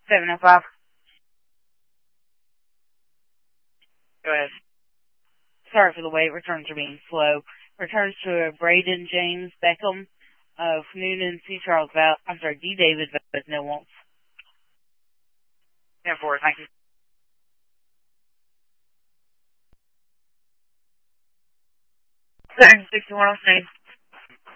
705. Go ahead. Sorry for the wait. Returns are being slow. Returns to Braden James Beckham of Noonan C. Charles Val. I'm sorry, D. David, but no wants. 10-4, thank you. 61 on scene.